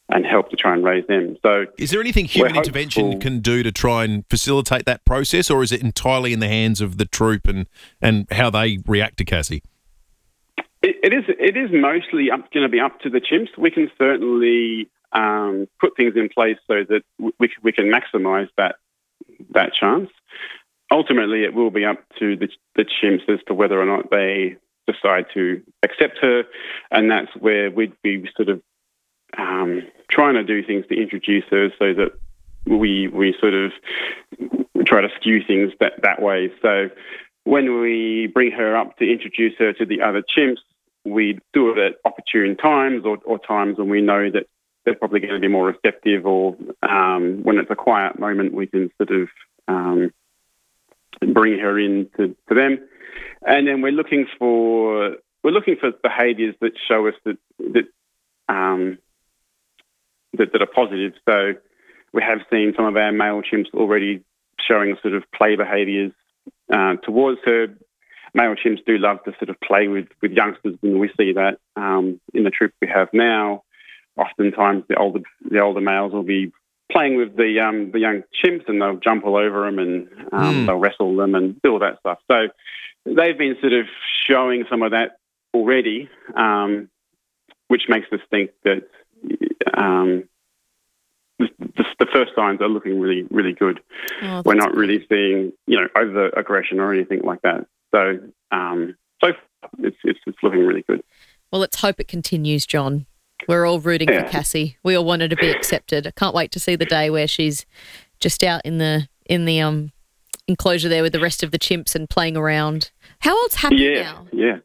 help to try and raise them. So, is there anything human intervention can do to try and facilitate that process, or is it entirely in the hands of the troop and how they react to Cassie? It is mostly going to be up to the chimps. We can certainly put things in place so that we can maximise that chance. Ultimately, it will be up to the chimps as to whether or not they decide to accept her, and that's where we'd be sort of trying to do things to introduce her so that we sort of try to skew things that way. So when we bring her up to introduce her to the other chimps, we do it at opportune times or times when we know that they're probably going to be more receptive, or when it's a quiet moment, we can sort of bring her in to them. And then we're looking for behaviours that show us that are positive. So we have seen some of our male chimps already showing sort of play behaviours towards her. Male chimps do love to sort of play with youngsters, and we see that in the troop we have now. Oftentimes the older males will be playing with the young chimps, and they'll jump all over them and they'll wrestle them and do all that stuff. So they've been sort of showing some of that already, which makes us think that the first signs are looking really, really good. Oh, we're not really seeing, over aggression or anything like that. So, so far, it's looking really good. Well, let's hope it continues, John. We're all rooting for Cassie. We all want her to be accepted. I can't wait to see the day where she's just out in the enclosure there with the rest of the chimps and playing around. How old's Happy now? Yeah.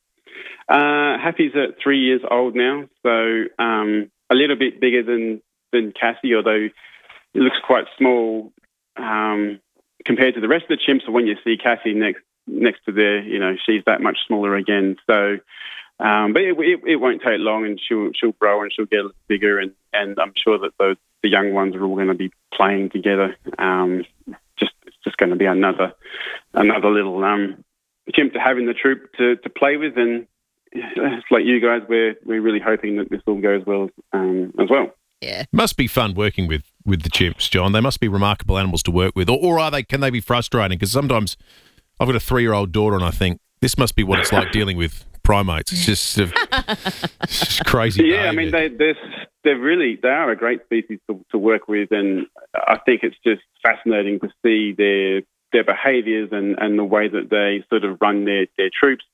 Happy's at 3 years old now, so a little bit bigger than Cassie, although it looks quite small compared to the rest of the chimps. So when you see Cassie next to there, she's that much smaller again. So, but it won't take long, and she'll grow and she'll get a little bigger, and I'm sure that the young ones are all going to be playing together. It's just going to be another little chimp to have in the troop to play with, and it's like you guys, we're really hoping that this all goes well as well. Yeah, must be fun working with the chimps, John. They must be remarkable animals to work with, or are they? Can they be frustrating? Because sometimes I've got a 3-year-old daughter, and I think this must be what it's like dealing with primates. It's just it's just crazy. Yeah, behavior. I mean they are a great species to work with, and I think it's just fascinating to see their behaviours and the way that they sort of run their troops.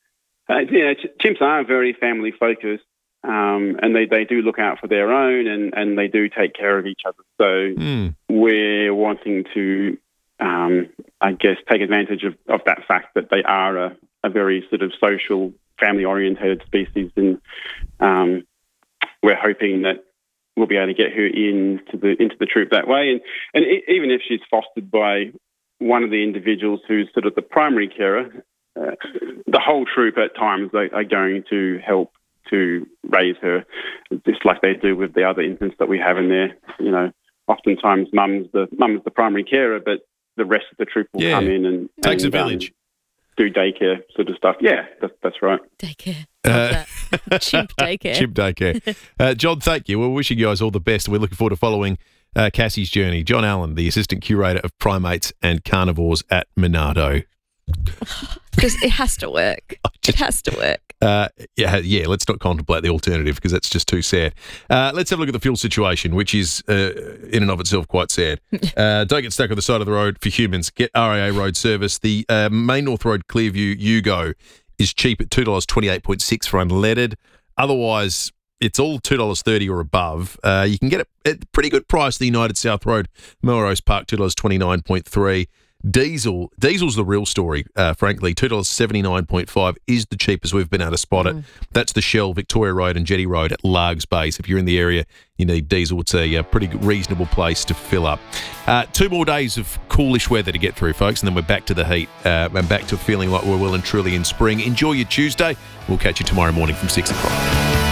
Chimps are very family focused, and they do look out for their own, and they do take care of each other. So we're wanting to, I guess, take advantage of that fact that they are a very sort of social, family-orientated species, and we're hoping that we'll be able to get her into the troop that way. And even if she's fostered by one of the individuals who's sort of the primary carer, the whole troop at times are going to help to raise her, just like they do with the other infants that we have in there. Oftentimes mum's the primary carer, but the rest of the troop will come in and takes a village. Do daycare sort of stuff. Yeah, that's right. Daycare. Chimp daycare. Chimp daycare. John, thank you. We're wishing you guys all the best. We're looking forward to following Cassie's journey. John Allen, the Assistant Curator of Primates and Carnivores at Monarto. It has to work. It has to work. Yeah, let's not contemplate the alternative because that's just too sad. Let's have a look at the fuel situation, which is in and of itself quite sad. Don't get stuck on the side of the road for humans. Get RAA road service. The Main North Road Clearview Yugo is cheap at $2.28.6 for unleaded. Otherwise, it's all $2.30 or above. You can get it at a pretty good price. The United South Road, Melrose Park, $2.29.3. Diesel's the real story, frankly. $2.79.5 is the cheapest we've been able to spot it. That's the Shell, Victoria Road and Jetty Road at Largs Base. If you're in the area, you need diesel. It's a pretty reasonable place to fill up. 2 more days of coolish weather to get through, folks, and then we're back to the heat and back to feeling like we're well and truly in spring. Enjoy your Tuesday. We'll catch you tomorrow morning from 6 o'clock.